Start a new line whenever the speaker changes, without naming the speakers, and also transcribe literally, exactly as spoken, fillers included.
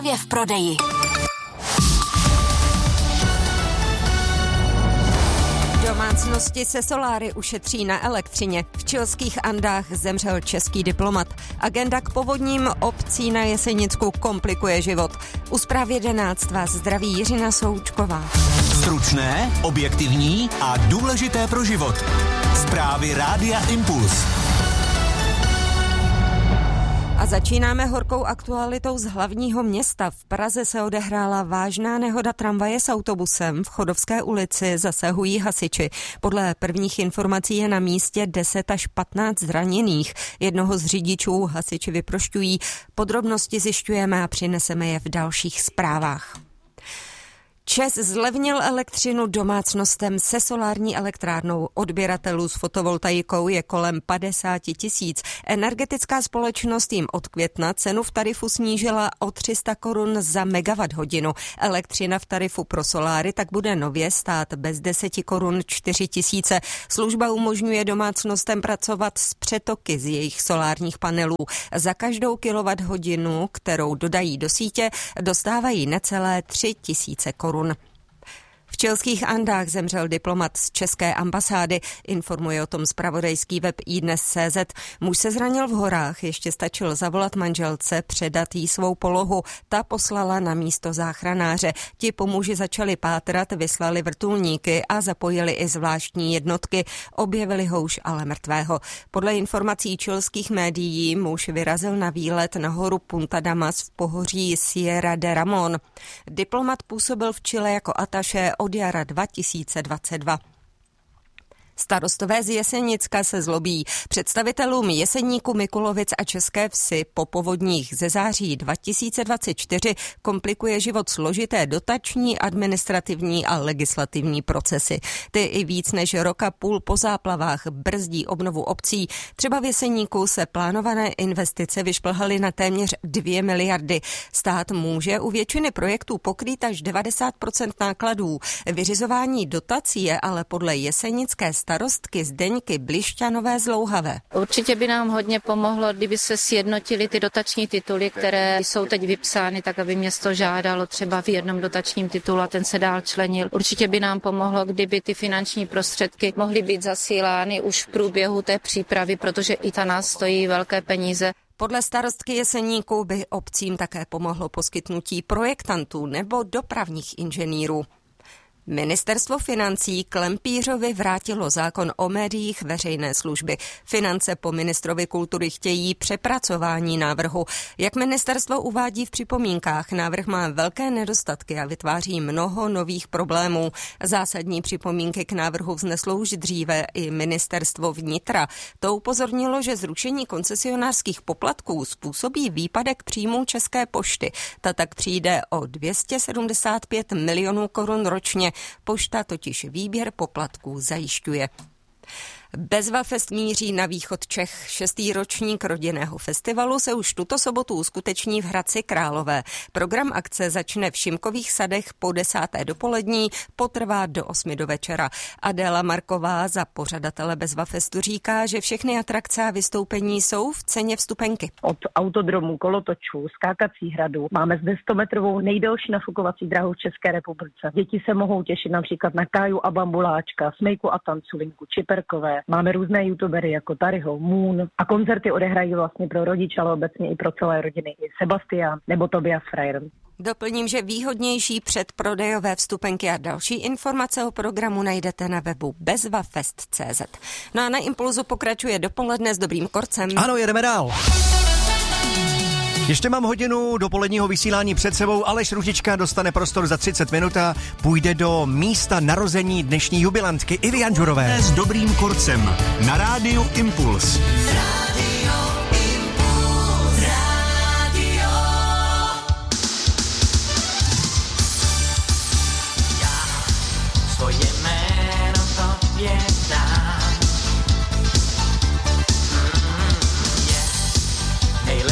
Nově v prodeji. Domácnosti se soláry ušetří na elektřině. V chilských Andách zemřel český diplomat. Agenda k povodním obcí na Jesenicku komplikuje život. U Zpráv jedenáct vás zdraví Jiřina Součková.
Stručné, objektivní a důležité pro život. Zprávy Rádia Impuls.
A začínáme horkou aktualitou z hlavního města. V Praze se odehrála vážná nehoda tramvaje s autobusem. V Chodovské ulici zasahují hasiči. Podle prvních informací je na místě deset až patnáct zraněných. Jednoho z řidičů hasiči vyprošťují. Podrobnosti zjišťujeme a přineseme je v dalších zprávách. ČEZ zlevnil elektřinu domácnostem se solární elektrárnou. Odběratelů s fotovoltaikou je kolem padesát tisíc. Energetická společnost jim od května cenu v tarifu snížila o tři sta korun za megawatt hodinu. Elektřina v tarifu pro soláry tak bude nově stát bez deset korun čtyři tisíce. Služba umožňuje domácnostem pracovat s přetoky z jejich solárních panelů. Za každou kilowatt hodinu, kterou dodají do sítě, dostávají necelé tři tisíce korun. V chilských Andách zemřel diplomat z české ambasády, informuje o tom zpravodajský web iDnes tečka cé zet. Muž se zranil v horách, ještě stačil zavolat manželce, předat jí svou polohu. Ta poslala na místo záchranáře. Ti po muži začali pátrat, vyslali vrtulníky a zapojili i zvláštní jednotky. Objevili ho už ale mrtvého. Podle informací chilských médií muž vyrazil na výlet na horu Punta Damas v pohoří Sierra de Ramón. Diplomat působil v Chile jako ataše od jara dva tisíce dvacet dva. Starostové z Jesenicka se zlobí. Představitelům Jeseníku, Mikulovic a České Vsi po povodních ze září dva tisíce dvacet čtyři komplikuje život složité dotační, administrativní a legislativní procesy. Ty i víc než roka půl po záplavách brzdí obnovu obcí. Třeba v Jeseníku se plánované investice vyšplhaly na téměř dvě miliardy. Stát může u většiny projektů pokrýt až devadesát procent nákladů. Vyřizování dotací je ale podle jesenické starostky Zdeňky Blišťanové zlouhavé.
Určitě by nám hodně pomohlo, kdyby se sjednotily ty dotační tituly, které jsou teď vypsány, tak aby město žádalo třeba v jednom dotačním titulu a ten se dál členil. Určitě by nám pomohlo, kdyby ty finanční prostředky mohly být zasílány už v průběhu té přípravy, protože i ta nás stojí velké peníze.
Podle starostky Jeseníku by obcím také pomohlo poskytnutí projektantů nebo dopravních inženýrů. Ministerstvo financí Klempířovi vrátilo zákon o médiích veřejné služby. Finance po ministrovi kultury chtějí přepracování návrhu. Jak ministerstvo uvádí v připomínkách, návrh má velké nedostatky a vytváří mnoho nových problémů. Zásadní připomínky k návrhu vzneslo už dříve i ministerstvo vnitra. To upozornilo, že zrušení koncesionářských poplatků způsobí výpadek příjmů České pošty. Ta tak přijde o dvě stě sedmdesát pět milionů korun ročně. Pošta totiž výběr poplatků zajišťuje. Bezvafest míří na východ Čech. Šestý ročník rodinného festivalu se už tuto sobotu uskuteční v Hradci Králové. Program akce začne v Šimkových sadech po desáté dopolední, potrvá do osmi do večera. Adéla Marková za pořadatele Bezvafestu říká, že všechny atrakce a vystoupení jsou v ceně vstupenky.
Od autodromu, kolotočů, skákací hradu. Máme zde stometrovou nejdelší nafukovací dráhu v České republice. Děti se mohou těšit například na Káju a Bambuláčka, Smejku a Tanculinku, Čiperkové. Máme různé youtubery jako Taryho, Moon a koncerty odehrají vlastně pro rodiče, ale obecně i pro celé rodiny. I Sebastian nebo Tobias Frajer.
Doplním, že výhodnější předprodejové vstupenky a další informace o programu najdete na webu bezvafest tečka cé zet. No a na Impulzu pokračuje dopoledne s Dobrým Korcem.
Ano, jedeme dál. Ještě mám hodinu dopoledního vysílání před sebou. Aleš Růžička dostane prostor za třicet minut a půjde do místa narození dnešní jubilantky Ivy Janžurové.
S Dobrým Korcem na rádiu Impuls.